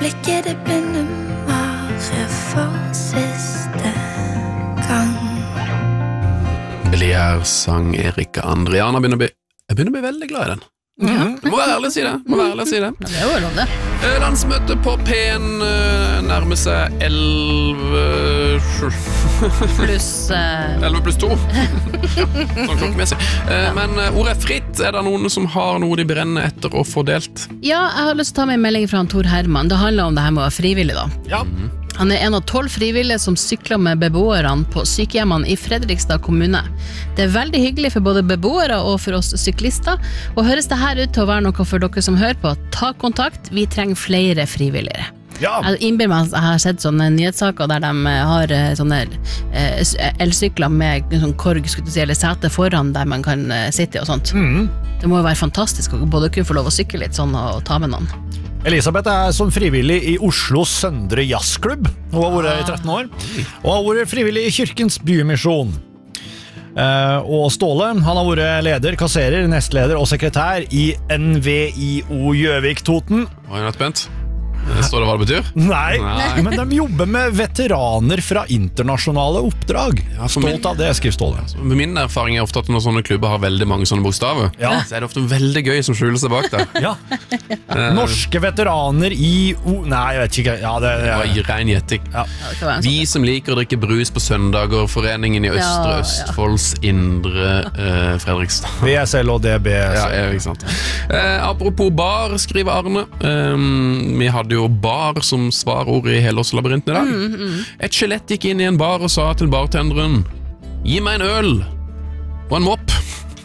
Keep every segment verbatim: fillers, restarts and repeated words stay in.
blikket det begynner bare for siste gang. Belier sang Erika Andriana begynner å bli, jeg begynner å bli veldig glad i den. Mhm. Må være ærlig å si det, må være ærlig å si det. Ja, det er jo lov det. Eh, Landsmøtet på P en eh, nærmer seg elleve Pluss eh, elleve pluss to. Sånn klokkemessig. Eh, men eh, ordet er fritt. Er det noen som har noe de brenner etter å få delt? Ja, jeg har lyst til å ta med en melding fra han Tor Herman. Det handler om det her med å være frivillig da. Ja. Han er en av tolv frivillige som sykler med beboerne på sykehjemmene i Fredrikstad kommune. Det er veldig hyggelig for både beboere og for oss syklister, og høres det her ut til å være noe for dere som hører på. Ta kontakt, vi trenger flere frivilligere. Ja. Jeg innbiller meg at jeg har sett sånne nyhetssaker der de har eh, sånne eh, elsykler med sånn korg, skulle du si, eller sete foran der man kan eh, sitte og sånt. Mhm. Det må jo være fantastisk å både kunne få lov å sykle litt sånn og ta med noen. Elisabeth er som frivillig i Oslos Søndre Jazzklubb. Hun har vært i tretten år, og har vært frivillig i Kirkens Bymisjon. Eh, og Ståle, han har vært leder, kasserer, nestleder og sekretær i N V I O Gjøvik-Toten. Var jeg spent? Står det hva det betyr? Nei, Nei. men de jobber med veteraner fra internasjonale oppdrag. Ja, for min- Stolt av det, skriver Ståle. Med min erfaring er ofte at når sånne klubber har veldig mange sånne bokstaver, Ja. så er det ofte veldig gøy som skjuler seg bak der. Ja. Norske veteraner i o... Nei, jeg vet ikke. Ja, det, Det var ja. i ren gjetting. Ja. Ja, det kan være en Vi som liker å drikke brus på søndager, foreningen i Østre Ja, ja. Østfolds Indre eh, Fredrikstad. V S L og D B. Ja, ja, ikke sant. Eh, apropos bar, skriver Arne. Um, vi hadde jo bar som svarord i Helårslabyrinten i dag. Mm, mm. Et skjelett gikk inn i en bar og sa til bartenderen: gi meg en øl og en mopp.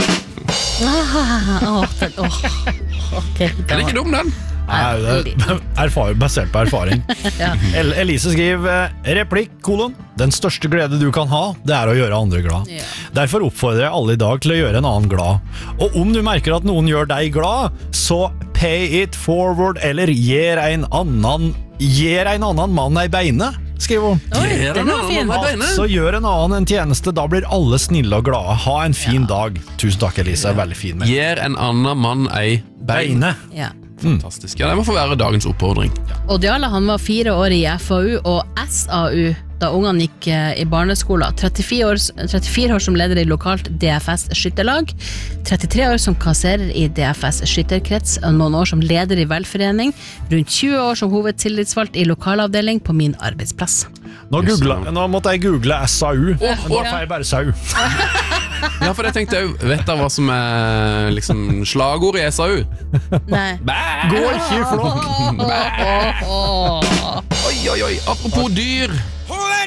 Ah, åh, det, åh. Ok, det Den er ikke dum, den. Nei, det er erfar basert på erfaring. Ja. El Elise skriver eh, replikk, kolon. Den største glede du kan ha, det er å gjøre andre glad. Ja. Derfor oppfordrer jeg alle i dag til å gjøre en annen glad. Og om du merker at noen gjør deg glad, så pay it forward, eller gir en annen, gir en annen mann ei beine, skriver hun. Oi, Gjør den en var annen fin. mann ei beine. Så gjør en annen en tjeneste, da blir alle snille og glade. Ha en fin dag. Tusen takk, Elise, veldig fin med. Gir en annen mann ei bein. Beine. Ja. Fantastisk. Ja, det må få være dagens oppfordring. Odiala, han var fire år i F A U og S A U da ungene gikk eh, i barneskolen. trettifire år, trettifire år som leder i lokalt D F S skytterlag, trettitre år som kasserer i D F S skytterkrets, og noen år som leder i velforening, rundt tjue år som hovedtillitsvalgt i lokalavdeling på min arbeidsplass. Nå, googla, nå måtte jeg google S A U. Da åh. får jeg bare sau. Ja, for jeg tenkte jeg, vet dere hva som er liksom slagord i S A U? Nei. Bæ! Gå ikke i flokk. Oi, oi, oi, apropos dyr.